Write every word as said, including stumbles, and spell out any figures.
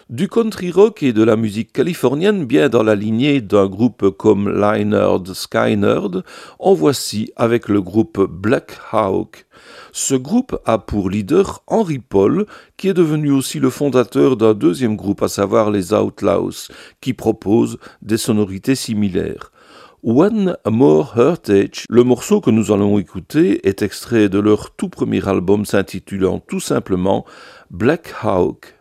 Du country rock et de la musique californienne bien dans la lignée d'un groupe comme Lynyrd Skynyrd, en voici avec le groupe Black Hawk. Ce groupe a pour leader Henry Paul, qui est devenu aussi le fondateur d'un deuxième groupe, à savoir les Outlaws, qui propose des sonorités similaires. One More Heritage, le morceau que nous allons écouter, est extrait de leur tout premier album s'intitulant tout simplement Black Hawk.